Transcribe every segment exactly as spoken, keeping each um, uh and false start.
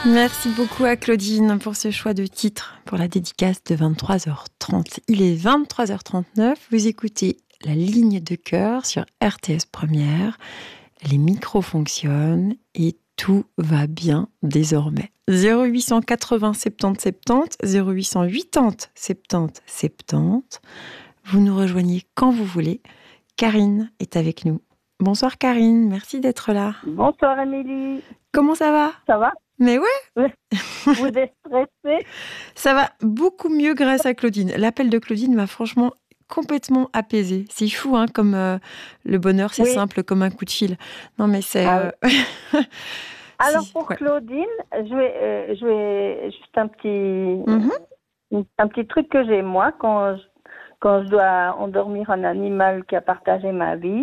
Merci beaucoup à Claudine pour ce choix de titre pour la dédicace de vingt-trois heures trente. Il est vingt-trois heures trente-neuf. Vous écoutez La Ligne de Cœur sur R T S Première. Les micros fonctionnent et tout va bien désormais. zéro huit cent quatre-vingts soixante-dix soixante-dix, zéro huit cent quatre-vingts soixante-dix soixante-dix. Vous nous rejoignez quand vous voulez. Karine est avec nous. Bonsoir Karine, merci d'être là. Bonsoir Amélie. Comment ça va ? Ça va ? Mais ouais. Vous êtes stressée ? Ça va beaucoup mieux grâce à Claudine. L'appel de Claudine m'a franchement complètement apaisée. C'est fou, hein, comme euh, le bonheur, c'est oui. simple comme un coup de fil. Non, mais c'est... Ah, euh... oui. Alors, si, pour ouais. Claudine, je vais, euh, je vais juste un petit, Mm-hmm. un petit truc que j'ai, moi, quand je, quand je dois endormir un animal qui a partagé ma vie.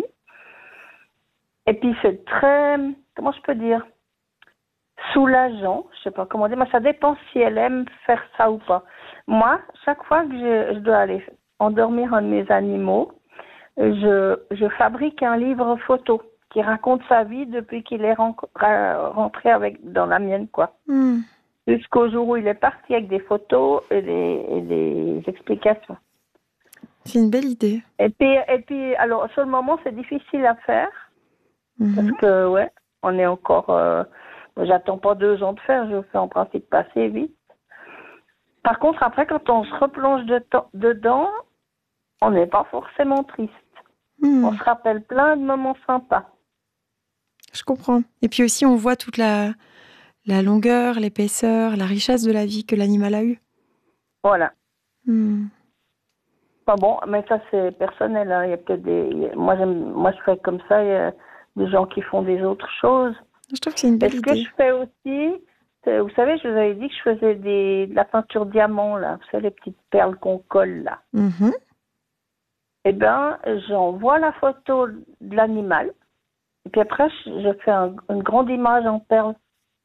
Et puis, c'est très... Comment je peux dire ? Soulageant, je sais pas comment dire, mais ça dépend si elle aime faire ça ou pas. Moi, chaque fois que je, je dois aller endormir un de mes animaux, je, je fabrique un livre photo qui raconte sa vie depuis qu'il est rentré avec, dans la mienne, quoi. Mm. Jusqu'au jour où il est parti avec des photos et des, et des explications. C'est une belle idée. Et puis, et puis alors, sur le moment, c'est difficile à faire, Mm-hmm. parce que, ouais, on est encore... Euh, J'attends pas deux ans de faire, je fais en principe passer vite. Par contre, après, quand on se replonge de temps, dedans, on n'est pas forcément triste. Mmh. On se rappelle plein de moments sympas. Je comprends. Et puis aussi, on voit toute la, la longueur, l'épaisseur, la richesse de la vie que l'animal a eue. Voilà. Mmh. Enfin bon, mais ça, c'est personnel. Hein. Il y a peut-être des... Moi, j'aime... Moi, je fais comme ça. Il y a des gens qui font des autres choses. Je trouve que c'est une belle idée. Ce idée. que je fais aussi, vous savez, je vous avais dit que je faisais des, de la peinture diamant, là. Vous savez, les petites perles qu'on colle, là. Mm-hmm. Eh bien, j'envoie la photo de l'animal. Et puis après, je fais un, une grande image en perles.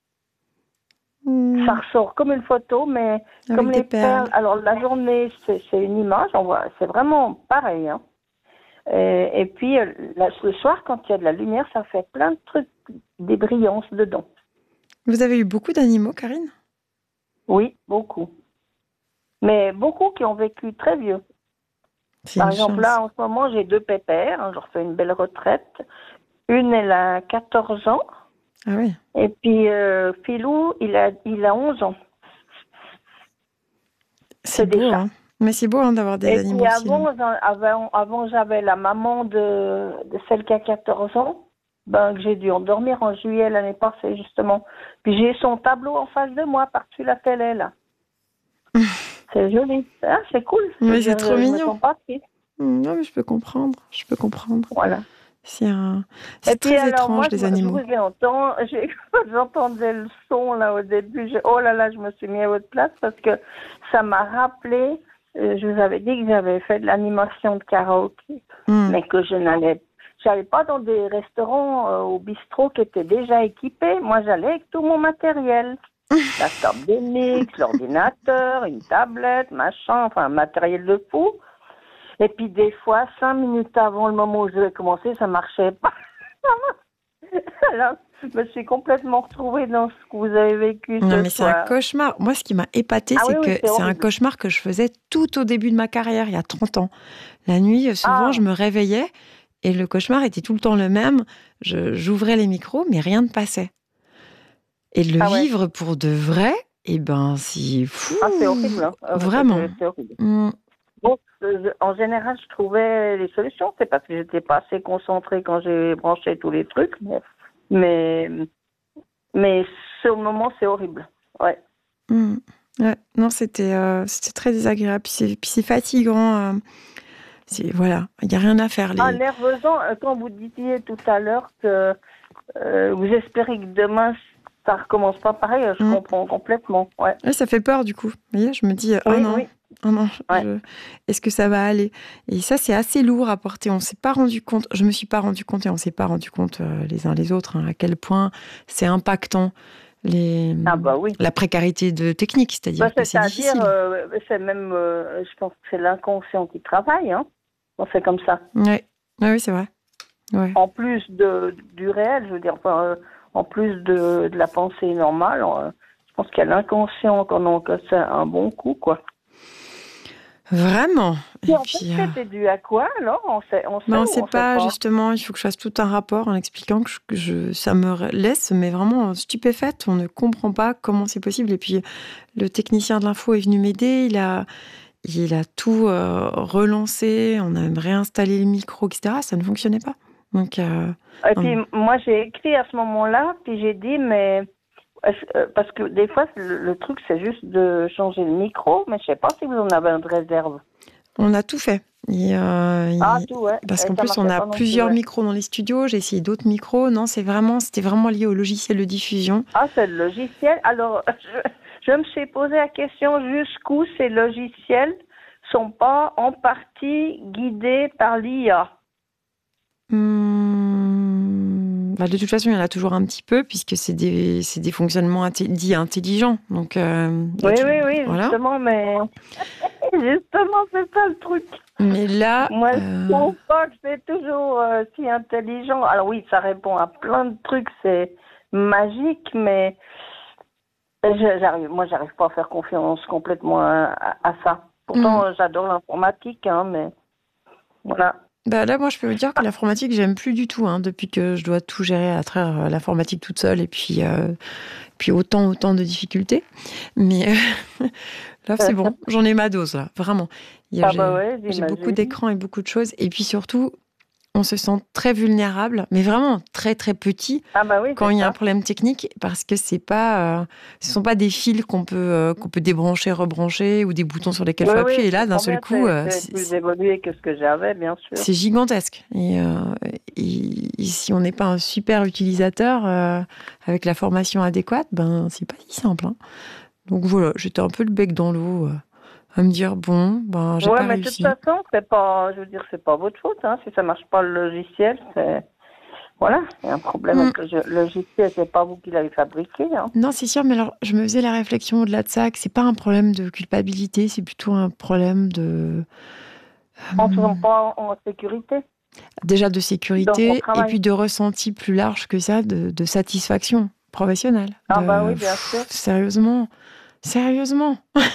Mm. Ça ressort comme une photo, mais avec comme les perles. perles. Alors, la journée, c'est, c'est une image. On voit, c'est vraiment pareil, hein. Et, et puis, là, le soir, quand il y a de la lumière, ça fait plein de trucs, des brillances dedans. Vous avez eu beaucoup d'animaux, Karine ? Oui, beaucoup. Mais beaucoup qui ont vécu très vieux. C'est Par une exemple, chance. là, en ce moment, j'ai deux pépères. Hein, je leur fais une belle retraite. Une, elle a quatorze ans. Ah oui. Et puis, euh, Philou, il a, il a onze ans. C'est, c'est beau, hein. Mais c'est beau hein, d'avoir des et animaux puis aussi. Avant, avant, avant, j'avais la maman de, de celle qui a quatorze ans. Ben, que j'ai dû endormir en juillet l'année passée, justement. Puis j'ai son tableau en face de moi, par-dessus la télé, là. C'est joli. Ah, c'est cool. Mais c'est dire, trop je mignon. me sens pas triste. Non, mais je peux comprendre. Je peux comprendre. Voilà. C'est, un... c'est Et très puis, alors, étrange, moi, les je, animaux. Je vous entends, j'ai, j'entendais le son, là, au début. J'ai, oh là là, je me suis mis à votre place parce que ça m'a rappelé, euh, je vous avais dit que j'avais fait de l'animation de karaoké, Mm. mais que je n'allais J'allais pas dans des restaurants euh, au bistrot qui étaient déjà équipés. Moi, j'allais avec tout mon matériel. La table de mix, l'ordinateur, une tablette, machin, enfin, un matériel de fou. Et puis, des fois, cinq minutes avant le moment où je devais commencer, ça marchait pas. Alors, je me suis complètement retrouvée dans ce que vous avez vécu Non, ce mais soir. c'est un cauchemar. Moi, ce qui m'a épatée, Ah c'est oui, oui, que c'est c'est un horrible. cauchemar que je faisais tout au début de ma carrière, il y a trente ans. La nuit, souvent, Ah. je me réveillais et le cauchemar était tout le temps le même. Je, j'ouvrais les micros, mais rien ne passait. Et de le Ah ouais. vivre pour de vrai, eh ben, c'est fou. Ah, c'est horrible. Hein. Vraiment. C'est, c'est horrible. Mm. Bon, euh, en général, je trouvais les solutions. C'est parce que j'étais pas assez concentrée quand j'ai branché tous les trucs. Mais, mais, mais sur le moment, c'est horrible. Ouais. Mm. Ouais. Non, c'était, euh, c'était très désagréable. Puis c'est, puis c'est fatigant. Euh, c'est, voilà, il n'y a rien à faire. Les... Ah, nerveusant, quand vous disiez tout à l'heure que euh, vous espérez que demain, ça recommence pas pareil, je Mm. comprends complètement. Ouais. Ouais, ça fait peur, du coup. Vous voyez, je me dis, oh Oui, non. oui. Oh non, Ouais. je... est-ce que ça va aller ? Et ça, c'est assez lourd à porter. On ne s'est pas rendu compte, je ne me suis pas rendu compte et on ne s'est pas rendu compte euh, les uns les autres hein, à quel point c'est impactant les... Ah bah oui. la précarité de technique, c'est-à-dire Bah, que c'est c'est-à-dire, difficile. euh, c'est même, euh, je pense que c'est l'inconscient qui travaille, hein. On fait comme ça. Ouais. Ouais, oui, c'est vrai. Ouais. En plus de, du réel, je veux dire, enfin, euh, en plus de, de la pensée normale, euh, je pense qu'il y a l'inconscient qu'on encaisse un bon coup, quoi. Vraiment. Et, Et en puis, fait, euh, c'était dû à quoi, alors? On sait, on sait ben, on ou ne sait on sait pas, pas? justement. Il faut que je fasse tout un rapport en expliquant que, je, que je- ça me laisse mais vraiment stupéfaite. On ne comprend pas comment c'est possible. Et puis, le technicien de l'info est venu m'aider. Il a, il a tout euh, relancé. On a même réinstallé le micro, et cetera. Ça ne fonctionnait pas. Donc, euh, Et puis, hum, moi, j'ai écrit à ce moment-là, puis j'ai dit, mais... est-ce- euh, Parce que des fois, le, le truc, c'est juste de changer le micro, mais je sais pas si vous en avez un de réserve. on a tout fait. Et, euh, Ah, il- tout, ouais. Parce Et qu'en ça plus, on marchait a pas non plus, plusieurs ouais. micros dans les studios. J'ai essayé d'autres micros. Non, c'est vraiment, c'était vraiment lié au logiciel de diffusion. Ah, c'est le logiciel. Alors, je, je me suis posé la question jusqu'où ces logiciels sont pas en partie guidés par l'I A. Hum, bah, de toute façon, il y en a toujours un petit peu, puisque c'est des, c'est des fonctionnements inté- dits intelligents. Donc, euh, il y a Oui, tout- oui, oui, voilà. justement, mais justement, c'est ça le truc. Mais là, Moi, je euh, trouve pas que c'est toujours euh, si intelligent. Alors oui, ça répond à plein de trucs, c'est magique, mais je- j'arrive, moi, j'arrive pas à faire confiance complètement à, à- à ça. hum, Pourtant, euh, j'adore l'informatique, hein, mais voilà. bah, là, moi, je peux vous dire que l'informatique, j'aime plus du tout, hein, depuis que je dois tout gérer à travers euh, l'informatique toute seule, et puis, euh, puis autant, autant de difficultés. Mais euh, là, c'est bon, j'en ai ma dose, là, vraiment. Il y a- Ah bah J'ai ouais, j'ai beaucoup j'imagine. d'écrans et beaucoup de choses. Et puis surtout, on se sent très vulnérable, mais vraiment très, très petit, Ah bah oui, quand c'est il y a un ça. problème technique, parce que c'est pas, euh, ce sont pas des fils qu'on peut, euh, qu'on peut débrancher, rebrancher, ou des boutons sur lesquels il Oui, faut oui, appuyer. Et je là, d'un comprends seul bien, coup, c'est euh, c'est c'est plus c'est- évolué que ce que j'avais, bien sûr. c'est gigantesque. Et, euh, et- et si on n'est pas un super utilisateur euh, avec la formation adéquate, ben c'est pas si simple, hein. Donc voilà, j'étais un peu le bec dans l'eau, euh, à me dire bon, ben j'ai Ouais, pas mais de toute réussi. façon, c'est pas, je veux dire, c'est pas votre faute, hein. Si ça marche pas le logiciel, c'est, voilà, il y a un problème Hmm. avec le jeu- le logiciel, c'est pas vous qui l'avez fabriqué, hein. Non, c'est sûr, mais alors je me faisais la réflexion au-delà de ça que c'est pas un problème de culpabilité, c'est plutôt un problème de On ne se euh, sent pas en, en sécurité déjà de dans son sécurité et travail. puis de ressenti plus large que ça, de, de satisfaction professionnelle. Ah bah De oui, bien pff, sûr. sérieusement, sérieusement,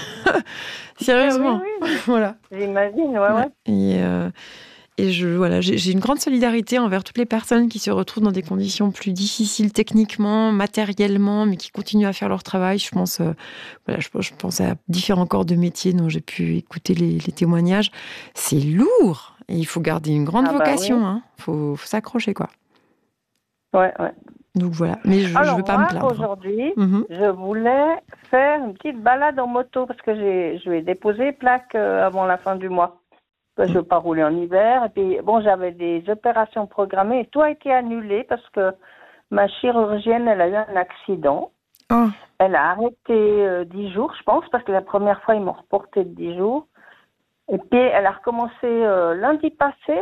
Eh oui, sérieusement, oui, voilà. j'imagine, ouais, Ouais. ouais. Et, euh, et je voilà, j'ai j'ai une grande solidarité envers toutes les personnes qui se retrouvent dans des conditions plus difficiles techniquement, matériellement, mais qui continuent à faire leur travail. Je pense, euh, voilà, je, je pense à différents corps de métier dont j'ai pu écouter les, les témoignages. C'est lourd et il faut garder une grande Ah bah oui, vocation. Hein. Faut, faut s'accrocher quoi. ouais, ouais. Donc voilà, mais je ne Alors veux pas me moi, plaindre. aujourd'hui, Mhm. je voulais faire une petite balade en moto parce que j'ai, je vais déposer plaque euh, avant la fin du mois. Parce que je ne veux pas rouler en hiver. Et puis, bon, j'avais des opérations programmées et tout a été annulé parce que ma chirurgienne, elle a eu un accident. Oh, Elle a arrêté euh, dix jours, je pense, parce que la première fois, ils m'ont reporté de dix jours. Et puis, elle a recommencé euh, lundi passé,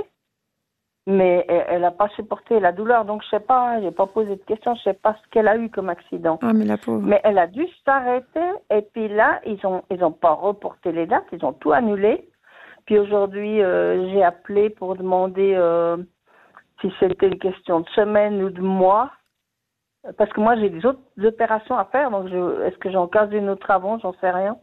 mais elle n'a pas supporté la douleur. Donc, je sais pas, je n'ai pas posé de questions, je ne sais pas ce qu'elle a eu comme accident. ah, mais la pauvre. Mais elle a dû s'arrêter. Et puis là, ils n'ont ils ont pas reporté les dates, ils ont tout annulé. Puis aujourd'hui, euh, j'ai appelé pour demander euh, si c'était une question de semaine ou de mois. Parce que moi, j'ai des autres opérations à faire. Donc, je, est-ce que j'en case une autre avant? J'en sais rien.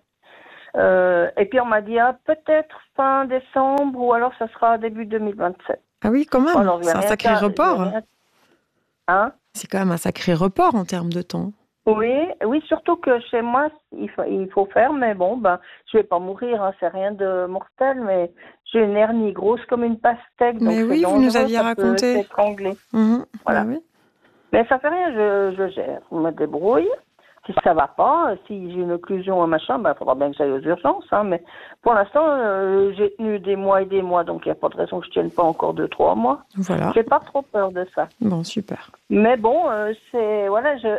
Euh, et puis, on m'a dit, ah, peut-être fin décembre ou alors ça sera début deux mille vingt-sept. Ah oui, quand même. Alors, je vais C'est un rien sacré faire- je vais report. rien- Hein? C'est quand même un sacré report en termes de temps. Oui, oui, surtout que chez moi, il faut, il faut faire, mais bon, ben, je vais pas mourir, hein, c'est rien de mortel, mais j'ai une hernie grosse comme une pastèque, donc Mais c'est oui, vous nous dangereux, aviez ça peut raconté. s'étrangler. Mhm. Voilà. Bah oui. Mais ça fait rien, je, je gère, je me débrouille. Si ça va pas, si j'ai une occlusion ou un machin, ben, il faudra bien que j'aille aux urgences, hein, mais pour l'instant, euh, j'ai tenu des mois et des mois, donc il n'y a pas de raison que je tienne pas encore deux, trois mois. Voilà. J'ai pas trop peur de ça. Bon, super. Mais bon, euh, c'est, voilà, je,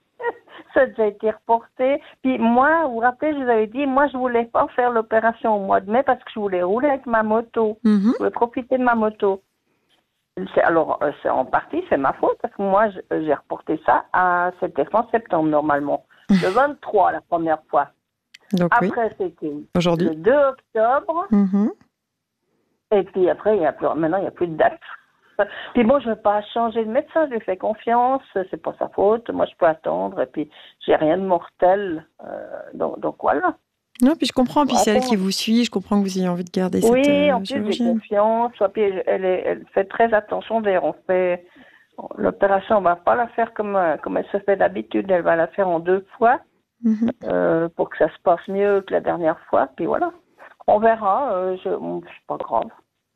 ça a déjà été reporté. Puis moi, vous vous rappelez, je vous avais dit, moi, je voulais pas faire l'opération au mois de mai parce que je voulais rouler avec ma moto. Mhm. Je voulais profiter de ma moto. C'est, alors, euh, c'est en partie, c'est ma faute parce que moi, je- j'ai reporté ça à, c'était fin septembre normalement. Le vingt-trois, la première fois. Donc oui, Après, c'était le aujourd'hui. deux octobre. Mhm. Et puis après, il y a plus, maintenant, il n'y a plus de date. Puis bon, je ne veux pas changer de médecin, je lui fais confiance, c'est pas sa faute, moi je peux attendre, et puis j'ai rien de mortel, euh, donc, donc voilà. Non, puis je comprends, puis c'est elle Attends. qui vous suit, je comprends que vous ayez envie de garder Oui, cette euh, en plus j'ai chirurgienne. confiance, puis elle, elle, est- elle fait très attention, d'ailleurs on fait, l'opération on va pas la faire comme, euh, comme elle se fait d'habitude, elle va la faire en deux fois, Mhm. euh, pour que ça se passe mieux que la dernière fois, puis voilà. On verra, euh, je, bon, c'est pas grave.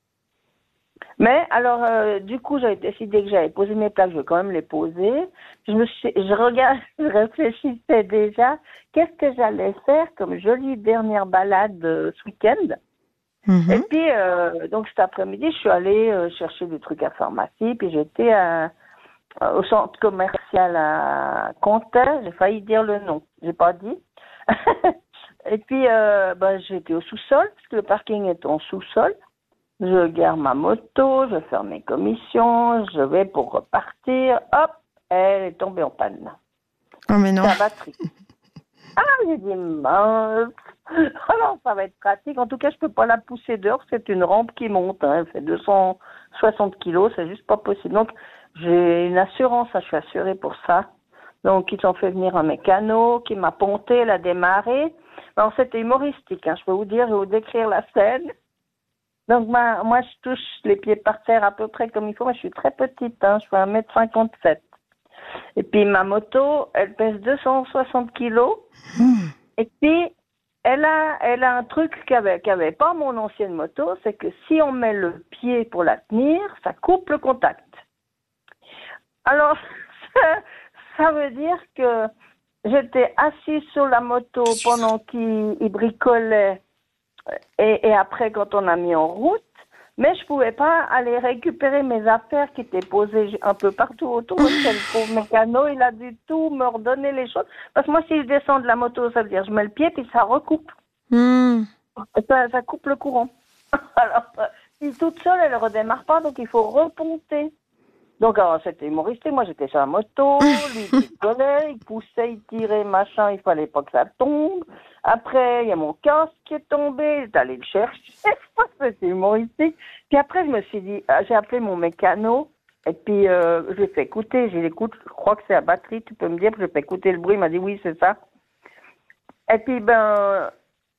Mais alors, euh, du coup, j'avais décidé que j'allais poser mes plaques, je vais quand même les poser. Je me suis, je regarde, je réfléchissais déjà, qu'est-ce que j'allais faire comme jolie dernière balade euh, ce week-end. Mhm. Et puis, euh, donc cet après-midi, je suis allée euh, chercher des trucs à pharmacie, puis j'étais à- au centre commercial à Comtel, j'ai failli dire le nom, j'ai pas dit. Et puis, euh, ben, j'étais au sous-sol, parce que le parking est en sous-sol. Je gare ma moto, je ferme mes commissions, je vais pour repartir. Hop, elle est tombée en panne. Oh, mais non. C'est la batterie. Ah, j'ai dit mince. Alors, ça va être pratique. En tout cas, je peux pas la pousser dehors. C'est une rampe qui monte. Hein. Elle fait deux cent soixante kilos. C'est juste pas possible. Donc, j'ai une assurance. Hein. Je suis assurée pour ça. Donc, ils ont fait venir un mécano qui m'a ponté, elle a démarré. Alors, c'était humoristique. Hein. Je peux vous dire, je vais vous décrire la scène. Donc, moi, moi, je touche les pieds par terre à peu près comme il faut. Moi, je suis très petite, hein, je fais un mètre cinquante-sept. Et puis, ma moto, elle pèse deux cent soixante kilos. Mmh. Et puis, elle a, elle a un truc qu'avait, qu'avait pas mon ancienne moto, c'est que si on met le pied pour la tenir, ça coupe le contact. Alors, ça, ça veut dire que j'étais assise sur la moto pendant qu'il il bricolait. Et, et après, quand on a mis en route, mais je pouvais pas aller récupérer mes affaires qui étaient posées un peu partout autour. Parce que le pauvre mécano, il a dû tout me redonner les choses. Parce que moi, si je descends de la moto, ça veut dire je mets le pied puis ça recoupe. Mmh. Ça, ça coupe le courant. Alors, si toute seule, elle ne redémarre pas, donc il faut reponter. Donc, alors, c'était humoristique. Moi, j'étais sur la moto, lui, il bricolait, il poussait, il tirait, machin, il fallait pas que ça tombe. Après, il y a mon casque qui est tombé, j'étais allée le chercher. C'était humoristique. Puis après, je me suis dit, ah, j'ai appelé mon mécano, et puis euh, je lui ai fait écouter. J'ai dit, écoute, je crois que c'est la batterie, tu peux me dire, puis je lui ai fait écouter le bruit. Il m'a dit, oui, c'est ça. Et puis, ben,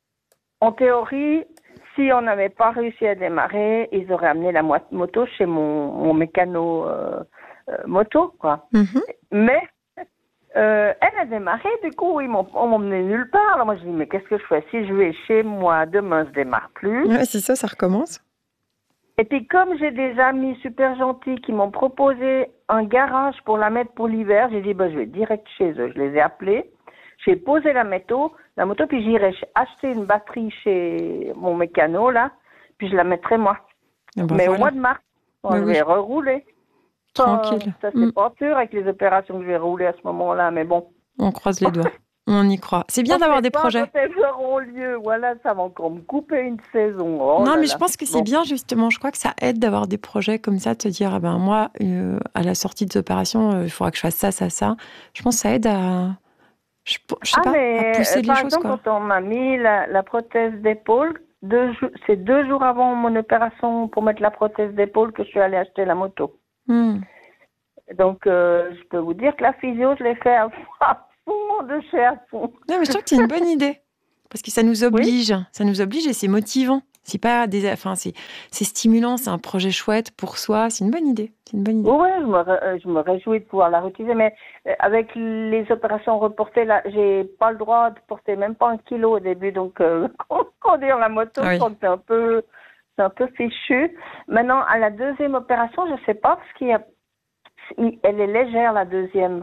en théorie, si on n'avait pas réussi à démarrer, ils auraient amené la moto chez mon, mon mécano euh, euh, moto, quoi. Mmh. Mais euh, elle a démarré, du coup, ils m'ont, on m'a emmené nulle part. Alors moi, je dis, mais qu'est-ce que je fais? Si je vais chez moi, demain, je démarre plus. Ouais, c'est ça, ça recommence. Et puis, comme j'ai des amis super gentils qui m'ont proposé un garage pour la mettre pour l'hiver, j'ai dit, ben, je vais direct chez eux. Je les ai appelés. J'ai posé la moto, la moto, puis j'irai acheter une batterie chez mon mécano, là, puis je la mettrai moi. Ah bah Mais voilà. au mois de mars, Bah je oui. vais rerouler. Tranquille. Ça, c'est Mm. pas sûr avec les opérations que je vais rouler à ce moment-là, mais bon. On croise les doigts. On y croit. C'est bien d'avoir des projets. Quand elles auront lieu, voilà, ça va encore me couper une saison. Oh non, là mais là. je pense que c'est Bon. bien, justement. Je crois que ça aide d'avoir des projets comme ça, de te dire, ah ben, moi, euh, à la sortie des opérations, euh, il faudra que je fasse ça, ça, ça. Je pense que ça aide à, je, je sais Ah, pas, mais à pousser euh, les par choses, exemple, quoi. quand on m'a mis la, la prothèse d'épaule, deux jou- c'est deux jours avant mon opération pour mettre la prothèse d'épaule que je suis allée acheter la moto. Mm. Donc, euh, je peux vous dire que la physio, je l'ai fait à fond, à fond de chez à fond. Non, mais je trouve que c'est une bonne idée. Parce que ça nous Oui. oblige. Ça nous oblige et c'est motivant. C'est pas des, enfin, c'est, c'est stimulant, c'est un projet chouette pour soi. C'est une bonne idée. C'est une bonne idée. Oui, je me, ré- euh, je me réjouis de pouvoir la réutiliser, mais euh, avec les opérations reportées, là, j'ai pas le droit de porter même pas un kilo au début, donc euh, conduire la moto, Ah oui. je crois que c'est un peu, c'est un peu fichu. Maintenant, à la deuxième opération, je sais pas parce qu'il y a, elle est légère la deuxième.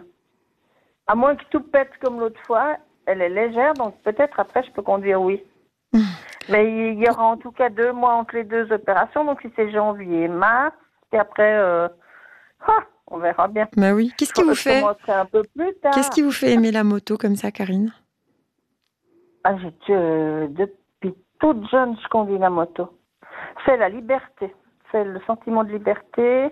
À moins que tout pète comme l'autre fois, elle est légère, donc peut-être après je peux conduire, oui. Mais il y aura en tout cas deux mois entre les deux opérations, donc si c'est janvier, mars, et après, euh, ah, on verra bien. Bah oui. Qu'est-ce qui vous Je fait, commencerai un peu plus tard. qu'est-ce qui vous fait aimer la moto comme ça, Karine? Ah, j'ai, euh, depuis toute jeune, je conduis la moto. C'est la liberté, c'est le sentiment de liberté.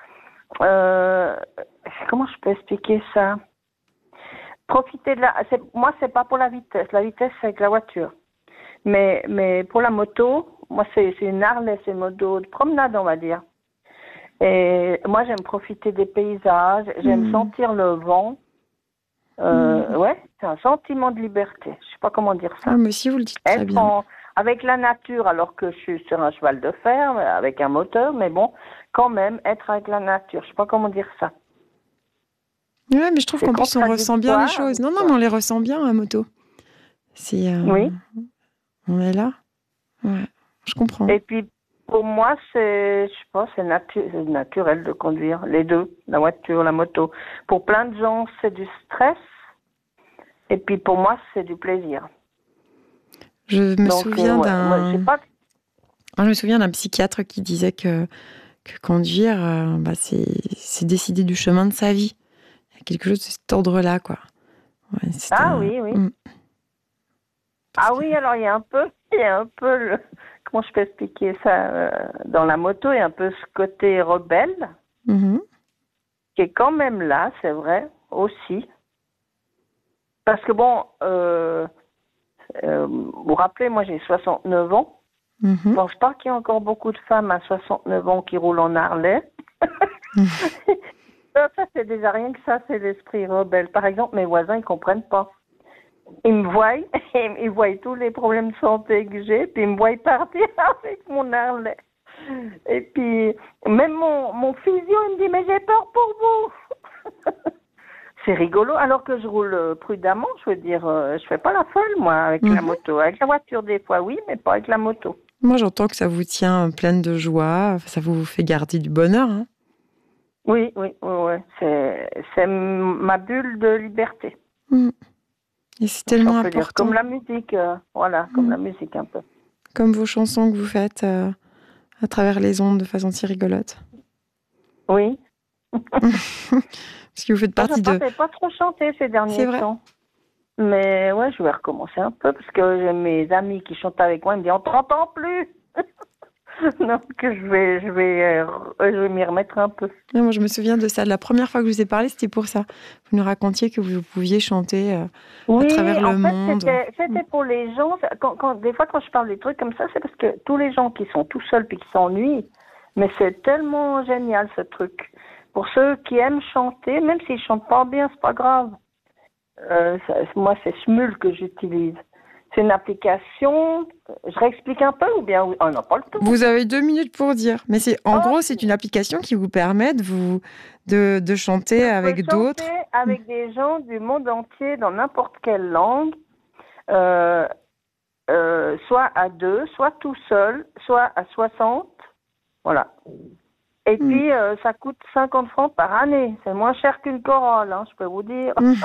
Euh, comment je peux expliquer ça? Profiter de la. C'est, moi, c'est pas pour la vitesse. La vitesse, c'est avec la voiture. Mais, mais pour la moto, moi, c'est, c'est une Harley, c'est une moto de promenade, on va dire. Et moi, j'aime profiter des paysages, j'aime Mmh. sentir le vent. Euh, Mmh. Ouais, c'est un sentiment de liberté. Je sais pas comment dire ça. Ah, mais si, vous le dites très Être bien. en, avec la nature, alors que je suis sur un cheval de fer, avec un moteur, mais bon, quand même, être avec la nature. Je sais pas comment dire ça. Ouais, mais je trouve C'est qu'en plus, on ressent bien les contradictoire choses. avec Non, non, toi. mais on les ressent bien à moto. C'est, euh, Oui. on est là. Ouais, je comprends. Et puis, pour moi, c'est, je sais pas, c'est natu- c'est naturel de conduire les deux, la voiture, la moto. Pour plein de gens, c'est du stress. Et puis, pour moi, c'est du plaisir. Je me Donc, souviens euh, ouais, moi, j'ai d'un, pas. ah, je me souviens d'un psychiatre qui disait que, que conduire, euh, bah, c'est, c'est décider du chemin de sa vie. Il y a quelque chose de cet ordre-là, quoi. Ouais, c'est Ah un... oui, oui. Mm. Parce Ah que... oui, alors il y a un peu, il y a un peu le, comment je peux expliquer ça, euh, dans la moto, il y a un peu ce côté rebelle Mhm. qui est quand même là, c'est vrai, aussi. Parce que bon, euh, euh, vous vous rappelez, moi j'ai soixante-neuf ans. Mhm. Je pense pas qu'il y ait encore beaucoup de femmes à soixante-neuf ans qui roulent en Harley. ça, ça, c'est déjà rien que ça, c'est l'esprit rebelle. Par exemple, mes voisins, ils comprennent pas. Ils me voient, ils voient tous les problèmes de santé que j'ai, puis ils me voient partir avec mon Harley. Et puis, même mon, mon physio, il me dit, mais j'ai peur pour vous. C'est rigolo, alors que je roule prudemment, je veux dire, euh, je fais pas la folle, moi, avec Mhm. la moto. Avec la voiture, des fois, oui, mais pas avec la moto. Moi, j'entends que ça vous tient pleine de joie, ça vous fait garder du bonheur. Hein. Oui, oui, oui, oui. C'est, c'est ma bulle de liberté. Mm. Et c'est Si tellement on peut dire, important. comme la musique, euh, voilà, comme Mm. la musique un peu. Comme vos chansons que vous faites euh, à travers les ondes de façon si rigolote. Oui. Parce que vous faites Moi, partie je de... ne pas trop chanter ces C'est derniers vrai. temps. Mais ouais, je vais recommencer un peu parce que j'ai mes amis qui chantent avec moi, ils me disent on t'entend plus. Donc je vais, je vais, euh, je vais m'y remettre un peu. Et moi, je me souviens de ça. La première fois que je vous ai parlé, c'était pour ça. Vous nous racontiez que vous pouviez chanter euh, à Oui, travers le en fait, monde. c'était, c'était pour les gens. Quand, quand, des fois, quand je parle des trucs comme ça, c'est parce que tous les gens qui sont tout seuls puis qui s'ennuient, mais c'est tellement génial ce truc. Pour ceux qui aiment chanter, même s'ils chantent pas bien, c'est pas grave. Euh, ça, moi, c'est Smule que j'utilise. C'est une application. Je réexplique un peu ou bien on n'a pas le temps. Vous avez deux minutes pour dire. Mais c'est en Oh, gros, c'est une application qui vous permet de, vous, de, de chanter avec je peux d'autres. chanter avec des gens du monde entier dans n'importe quelle langue, euh, euh, soit à deux, soit tout seul, soit à soixante. Voilà. Et Mm. puis, euh, ça coûte cinquante francs par année. C'est moins cher qu'une corolle, hein, je peux vous dire. Mm.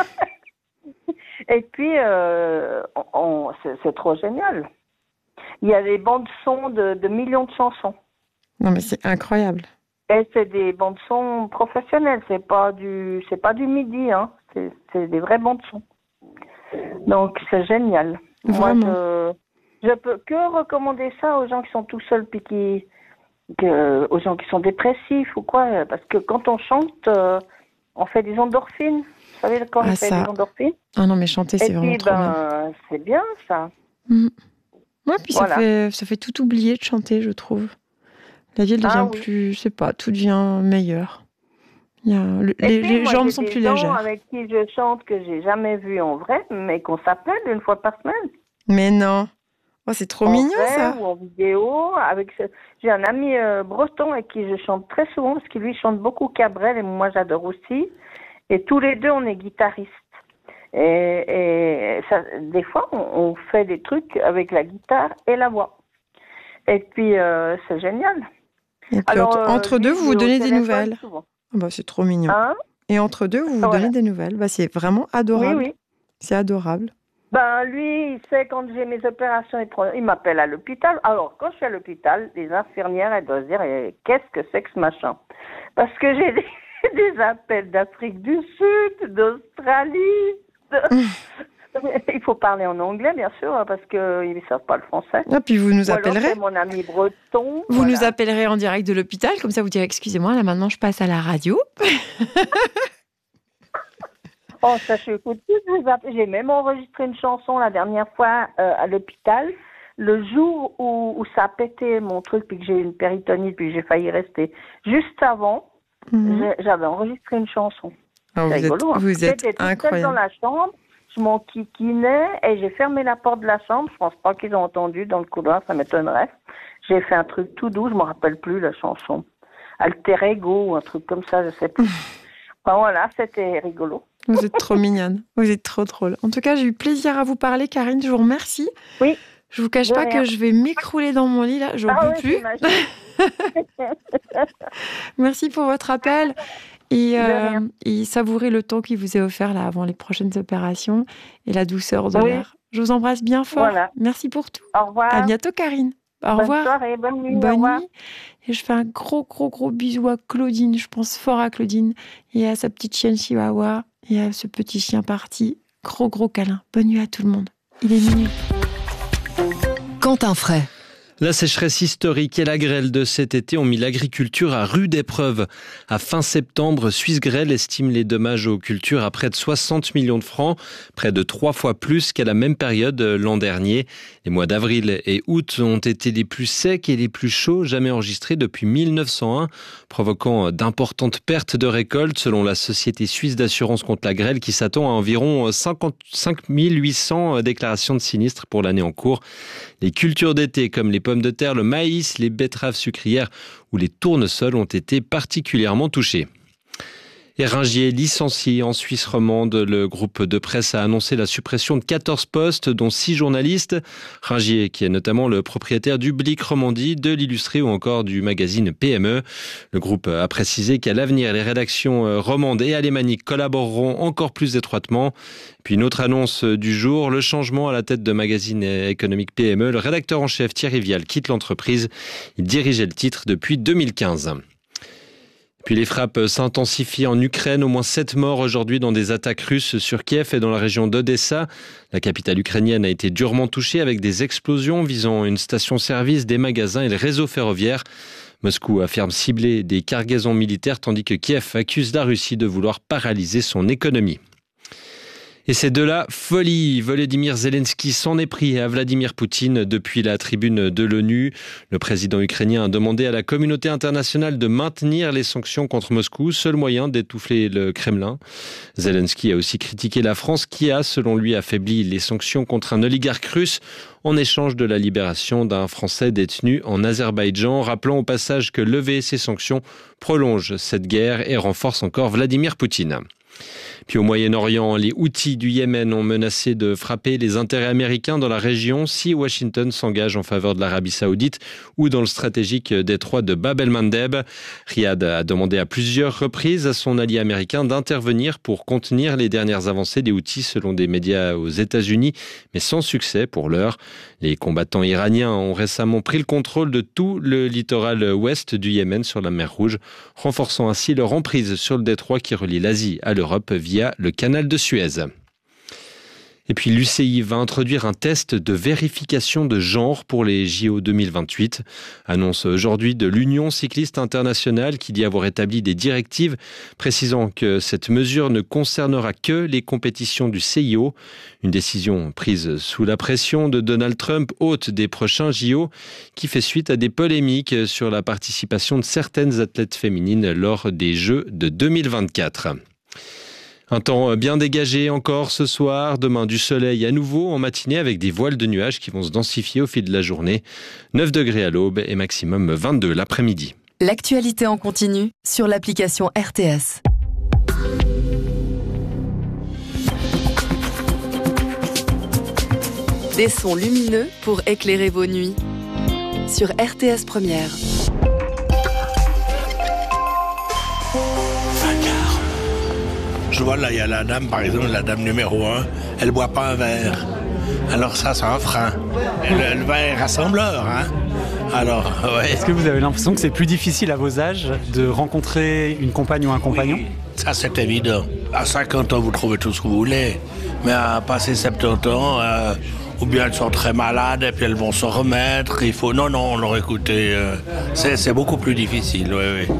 Et puis, euh, on, on, c'est, c'est trop génial. Il y a des bandes son de, de millions de chansons. Non, mais c'est incroyable. Et c'est des bandes son professionnelles. C'est pas du, c'est pas du midi, hein. C'est, c'est des vraies bandes son. Donc, c'est génial. Vraiment. Moi, je, je peux que recommander ça aux gens qui sont tout seuls puis qui, que, aux gens qui sont dépressifs ou quoi. Parce que quand on chante, euh, on fait des endorphines. Vous savez quand Ah, on fait ça. des endorphines? Ah non, mais chanter, c'est Et vraiment puis, trop bien. ben, c'est bien ça. Mm. Ouais, puis Voilà. ça, fait, ça fait tout oublier de chanter, je trouve. La vie elle devient Ah oui. plus, je sais pas, tout devient meilleur. Il y a, le- Et les, puis, les moi, jambes j'ai sont des plus gens légères. avec qui je chante que j'ai jamais vu en vrai, mais qu'on s'appelle une fois par semaine. Mais non. Oh, c'est trop En mignon, vrai ça. ou en vidéo. Avec ce... J'ai un ami euh, breton avec qui je chante très souvent parce qu'il lui chante beaucoup Cabrel et moi j'adore aussi. Et tous les deux, on est guitaristes. Et, et ça, des fois, on, on fait des trucs avec la guitare et la voix. Et puis, euh, c'est génial. Et puis Alors, entre, euh, entre lui, deux, je vous l'ai vous au donnez des téléphone nouvelles. souvent. Ah bah, c'est trop mignon. Hein? Et entre deux, vous vous Voilà. donnez des nouvelles. Bah, c'est vraiment Oui, adorable. oui. C'est adorable. Ben, lui, il sait quand j'ai mes opérations, il m'appelle à l'hôpital. Alors, quand je suis à l'hôpital, les infirmières, elles doivent se dire, eh, qu'est-ce que c'est que ce machin? Parce que j'ai des, des appels d'Afrique du Sud, d'Australie. De... Il faut parler en anglais, bien sûr, parce qu'ils ne savent pas le français. Ah, puis vous nous Ou alors, appellerez. c'est mon ami breton. Vous voilà. nous appellerez en direct de l'hôpital. Comme ça, vous direz, excusez-moi, là maintenant, je passe à la radio. Oh, ça, je écoute tous les appels. J'ai même enregistré une chanson la dernière fois euh, à l'hôpital le jour où, où ça a pété mon truc, puis que j'ai eu une péritonite, puis j'ai failli rester, juste avant, mmh. j'avais enregistré une chanson. Oh, c'est rigolo. Êtes, hein. Vous êtes J'étais incroyable. dans la chambre, je m'en kikinais et j'ai fermé la porte de la chambre. Je pense pas qu'ils ont entendu dans le couloir, ça m'étonnerait. J'ai fait un truc tout doux, je me rappelle plus la chanson. Alter Ego ou un truc comme ça, je sais plus. Enfin voilà, c'était rigolo. Vous êtes trop mignonne, vous êtes trop drôle. En tout cas, j'ai eu plaisir à vous parler, Karine, je vous remercie. Oui. Je vous cache pas rien. que je vais m'écrouler dans mon lit là, j'en ah, peux oui, plus. Merci pour votre appel. Et, euh, et savourer le temps qui vous est offert là avant les prochaines opérations et la douceur de oui. l'air. Je vous embrasse bien fort. Voilà. Merci pour tout. Au revoir. À bientôt, Karine. Au bonne revoir. Soirée, bonne nuit. Bonne au revoir. nuit. Et je fais un gros, gros, gros bisou à Claudine. Je pense fort à Claudine et à sa petite chienne Chihuahua et à ce petit chien parti. Gros, gros câlin. Bonne nuit à tout le monde. Il est minuit. Quentin Fray. La sécheresse historique et la grêle de cet été ont mis l'agriculture à rude épreuve. À fin septembre, Suisse Grêle estime les dommages aux cultures à près de soixante millions de francs, près de trois fois plus qu'à la même période l'an dernier. Les mois d'avril et août ont été les plus secs et les plus chauds jamais enregistrés depuis mille neuf cent un, provoquant d'importantes pertes de récoltes selon la Société suisse d'assurance contre la grêle qui s'attend à environ cinquante-cinq mille huit cents déclarations de sinistres pour l'année en cours. Les cultures d'été comme les pommes de terre, le maïs, les betteraves sucrières ou les tournesols ont été particulièrement touchés. Et Ringier licencié en Suisse romande. Le groupe de presse a annoncé la suppression de quatorze postes, dont six journalistes. Ringier, qui est notamment le propriétaire du Blick Romandie, de l'Illustré ou encore du magazine P M E. Le groupe a précisé qu'à l'avenir, les rédactions romandes et alémaniques collaboreront encore plus étroitement. Puis une autre annonce du jour, le changement à la tête de magazine économique P M E. Le rédacteur en chef Thierry Vial quitte l'entreprise. Il dirigeait le titre depuis deux mille quinze. Puis les frappes s'intensifient en Ukraine. Au moins sept morts aujourd'hui dans des attaques russes sur Kiev et dans la région d'Odessa. La capitale ukrainienne a été durement touchée avec des explosions visant une station-service, des magasins et le réseau ferroviaire. Moscou affirme cibler des cargaisons militaires tandis que Kiev accuse la Russie de vouloir paralyser son économie. Et c'est de la folie. Volodymyr Zelensky s'en est pris à Vladimir Poutine depuis la tribune de l'ONU. Le président ukrainien a demandé à la communauté internationale de maintenir les sanctions contre Moscou, seul moyen d'étouffer le Kremlin. Zelensky a aussi critiqué la France qui a, selon lui, affaibli les sanctions contre un oligarque russe en échange de la libération d'un Français détenu en Azerbaïdjan, rappelant au passage que lever ces sanctions prolonge cette guerre et renforce encore Vladimir Poutine. Puis au Moyen-Orient, les Houthis du Yémen ont menacé de frapper les intérêts américains dans la région si Washington s'engage en faveur de l'Arabie Saoudite ou dans le stratégique détroit de Bab el-Mandeb. Riyad a demandé à plusieurs reprises à son allié américain d'intervenir pour contenir les dernières avancées des Houthis selon des médias aux États-Unis, mais sans succès pour l'heure. Les combattants iraniens ont récemment pris le contrôle de tout le littoral ouest du Yémen sur la mer Rouge, renforçant ainsi leur emprise sur le détroit qui relie l'Asie à l'Europe via le canal de Suez. Et puis l'U C I va introduire un test de vérification de genre pour les J O deux mille vingt-huit. Annonce aujourd'hui de l'Union cycliste internationale qui dit avoir établi des directives précisant que cette mesure ne concernera que les compétitions du C I O. Une décision prise sous la pression de Donald Trump, hôte des prochains J O, qui fait suite à des polémiques sur la participation de certaines athlètes féminines lors des Jeux de deux mille vingt-quatre. Un temps bien dégagé encore ce soir, demain du soleil à nouveau en matinée avec des voiles de nuages qui vont se densifier au fil de la journée. neuf degrés à l'aube et maximum vingt-deux l'après-midi. L'actualité en continu sur l'application R T S. Des sons lumineux pour éclairer vos nuits sur R T S Première. Je vois là, il y a la dame, par exemple, la dame numéro un, elle boit pas un verre. Alors ça, c'est un frein. Le, le verre rassembleur, hein. Alors, ouais. Est-ce que vous avez l'impression que c'est plus difficile à vos âges de rencontrer une compagne ou un compagnon ? Oui, ça c'est évident. À cinquante ans, vous trouvez tout ce que vous voulez. Mais à passer soixante-dix ans, euh, ou bien elles sont très malades et puis elles vont se remettre. Il faut... Non, non, alors écoutez, euh, c'est, c'est beaucoup plus difficile, oui, oui.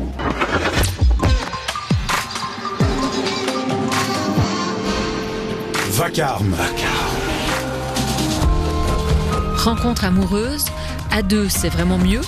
Vacarme. Rencontre amoureuse, à deux, c'est vraiment mieux.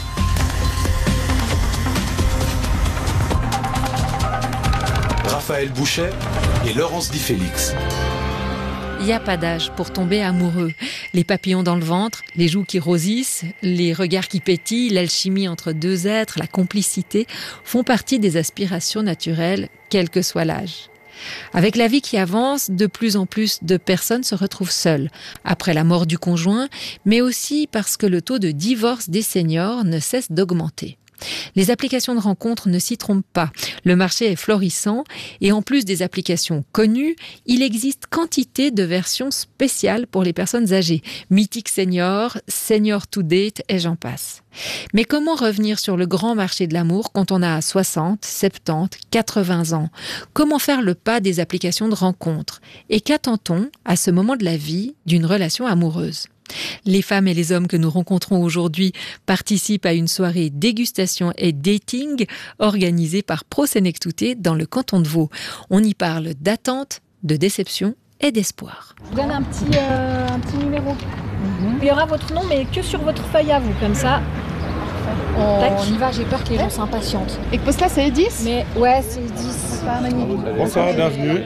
Raphaël Bouchet et Laurence Di Félix. Il n'y a pas d'âge pour tomber amoureux. Les papillons dans le ventre, les joues qui rosissent, les regards qui pétillent, l'alchimie entre deux êtres, la complicité font partie des aspirations naturelles, quel que soit l'âge. Avec la vie qui avance, de plus en plus de personnes se retrouvent seules, après la mort du conjoint, mais aussi parce que le taux de divorce des seniors ne cesse d'augmenter. Les applications de rencontres ne s'y trompent pas. Le marché est florissant et en plus des applications connues, il existe quantité de versions spéciales pour les personnes âgées. Mythique Senior, Senior to Date et j'en passe. Mais comment revenir sur le grand marché de l'amour quand on a soixante, soixante-dix, quatre-vingts ans ? Comment faire le pas des applications de rencontres ? Et qu'attend-on à ce moment de la vie d'une relation amoureuse ? Les femmes et les hommes que nous rencontrons aujourd'hui participent à une soirée dégustation et dating organisée par Pro Senectute dans le canton de Vaud. On y parle d'attente, de déception et d'espoir. Je vous donne un petit, euh, un petit numéro. Mm-hmm. Il y aura votre nom, mais que sur votre feuille à vous, comme ça. On, on y va, j'ai peur que les gens s'impatientent. Et que poste là, c'est dix ? Mais ouais, c'est dix. Bonsoir, bienvenue.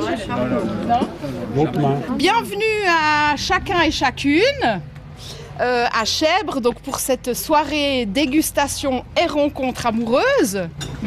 Bienvenue à chacun et chacune euh, à Chèvre, donc pour cette soirée dégustation et rencontre amoureuse.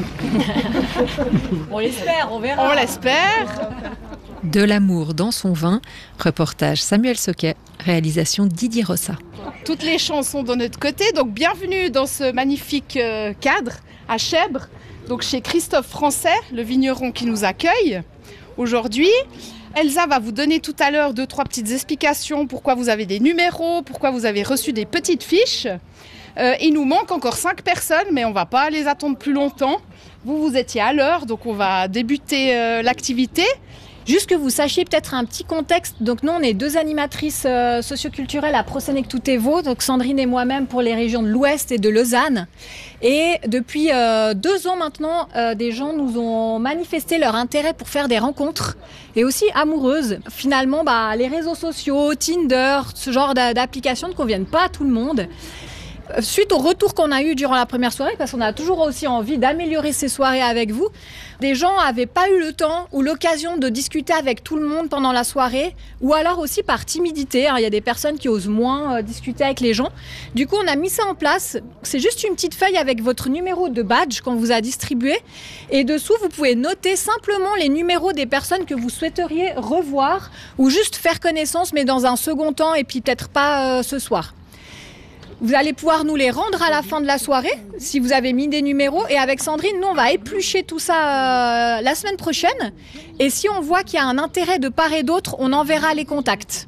On l'espère, on verra. On l'espère. De l'amour dans son vin, reportage Samuel Soquet, réalisation Didier Rossa. Toutes les chances sont de notre côté, donc bienvenue dans ce magnifique euh, cadre à Chèvre, donc chez Christophe Français, le vigneron qui nous accueille aujourd'hui. Elsa va vous donner tout à l'heure deux, trois petites explications, pourquoi vous avez des numéros, pourquoi vous avez reçu des petites fiches. Euh, il nous manque encore cinq personnes, mais on ne va pas les attendre plus longtemps. Vous, vous étiez à l'heure, donc on va débuter euh, l'activité. Juste que vous sachiez peut-être un petit contexte. Donc nous, on est deux animatrices euh, socioculturelles à Pro Senectute Vaud, donc Sandrine et moi-même pour les régions de l'Ouest et de Lausanne. Et depuis euh, deux ans maintenant, euh, des gens nous ont manifesté leur intérêt pour faire des rencontres et aussi amoureuses. Finalement, bah, les réseaux sociaux, Tinder, ce genre d'applications ne conviennent pas à tout le monde. Suite au retour qu'on a eu durant la première soirée, parce qu'on a toujours aussi envie d'améliorer ces soirées avec vous, des gens n'avaient pas eu le temps ou l'occasion de discuter avec tout le monde pendant la soirée, ou alors aussi par timidité. Il y a des personnes qui osent moins euh, discuter avec les gens. Du coup, on a mis ça en place. C'est juste une petite feuille avec votre numéro de badge qu'on vous a distribué. Et dessous, vous pouvez noter simplement les numéros des personnes que vous souhaiteriez revoir ou juste faire connaissance, mais dans un second temps et puis peut-être pas euh, ce soir. Vous allez pouvoir nous les rendre à la fin de la soirée, si vous avez mis des numéros. Et avec Sandrine, nous, on va éplucher tout ça euh, la semaine prochaine. Et si on voit qu'il y a un intérêt de part et d'autre, on enverra les contacts.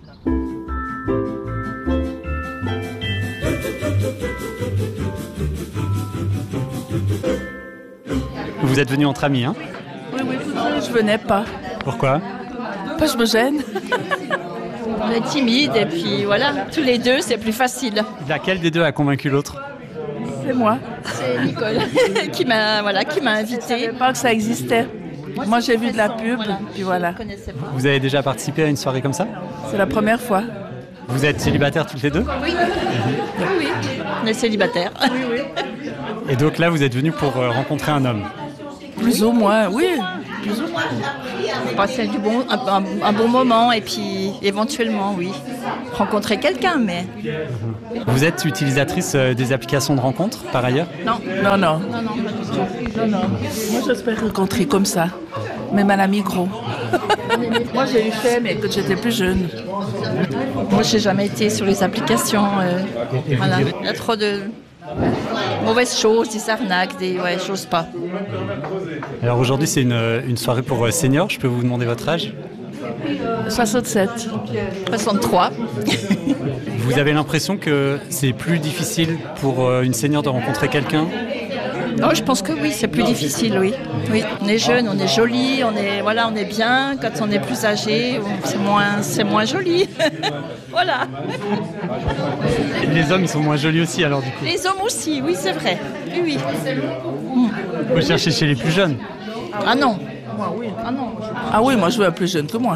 Vous êtes venus entre amis, hein ? Oui, oui, je venais pas. Pourquoi ? Pas, je me gêne. On est timide et puis voilà, tous les deux, c'est plus facile. Laquelle des deux a convaincu l'autre ? C'est moi. C'est Nicole qui m'a voilà, qui m'a invitée. Je ne savais pas que ça existait. Moi, moi j'ai vu de la pub, voilà. Puis voilà. Vous avez déjà participé à une soirée comme ça ? C'est la première fois. Vous êtes célibataires toutes les deux ? Oui. Oui, oui. On est célibataires. Oui, oui. Et donc là, vous êtes venus pour rencontrer un homme ? Plus ou moins, oui. Plus ou moins. Passer du bon, un, un, un bon moment et puis éventuellement, oui, rencontrer quelqu'un, mais... Vous êtes utilisatrice des applications de rencontres, par ailleurs ? Non. Non, non. Non, non, pas du tout. Non, non. Moi, j'espère rencontrer comme ça, même à l'ami gros. Moi, j'ai eu fait, mais quand j'étais plus jeune. Moi, j'ai jamais été sur les applications. Euh, voilà. Il y a trop de... mauvaises choses, des arnaques, des... Ouais, j'ose pas. Alors aujourd'hui, c'est une, une soirée pour seniors. Je peux vous demander votre âge ? soixante-sept. soixante-trois. Vous avez l'impression que c'est plus difficile pour une senior de rencontrer quelqu'un ? Non, je pense que oui, c'est plus difficile, oui. Oui, on est jeune, on est joli, on est voilà, on est bien. Quand on est plus âgé, c'est moins, c'est moins joli. Voilà. Les hommes, ils sont moins jolis aussi, alors du coup. Les hommes aussi, oui, c'est vrai. Oui, oui. Vous cherchez chez les plus jeunes ? Ah non. Moi, oui. Ah non. Ah oui, moi je veux un plus jeune que moi.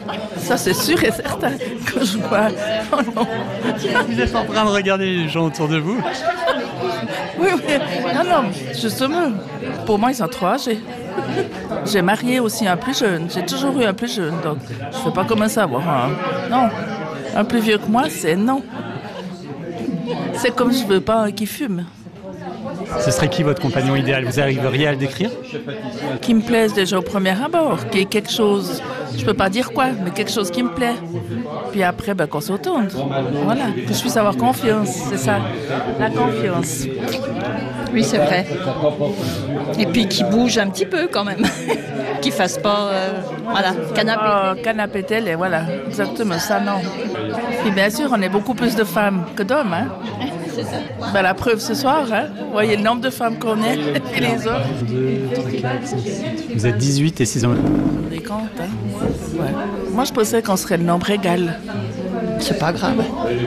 Ça, c'est sûr et certain que je bois. Oh non. Vous êtes en train de regarder les gens autour de vous? Oui, oui. Non, non, justement. Pour moi, ils sont trop âgés. J'ai marié aussi un plus jeune. J'ai toujours eu un plus jeune, donc je ne vais pas commencer à avoir un... Non. Un plus vieux que moi, c'est non. C'est comme je ne veux pas un qui fume. Ce serait qui votre compagnon idéal? Vous arriveriez à le décrire? Qui me plaise déjà au premier abord, qui est quelque chose, je ne peux pas dire quoi, mais quelque chose qui me plaît. Puis après, ben, qu'on s'entende. Voilà, que je puisse avoir confiance, c'est ça, la confiance. Oui, c'est vrai. Et puis qui bouge un petit peu quand même. Qui fasse pas, euh, voilà, canapé. Oh, canapé télé, voilà, exactement ça, non. Et bien sûr, on est beaucoup plus de femmes que d'hommes, hein. C'est ça. Ben, la preuve ce soir, hein. Vous voyez le nombre de femmes qu'on est et les autres. Vous êtes dix-huit et six hommes. On est compte, hein. Ouais. Moi, je pensais qu'on serait le nombre égal. C'est pas grave.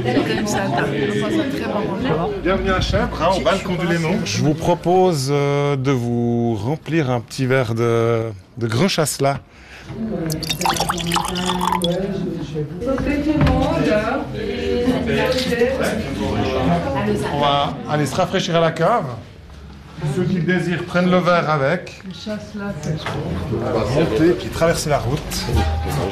Bienvenue à Chèvre, hein, au balcon du Léman. Je vous propose euh, de vous remplir un petit verre de, de grand chasselas. On va aller se rafraîchir à la cave. Ceux qui le désirent prennent le verre avec. On va monter puis traverser la route.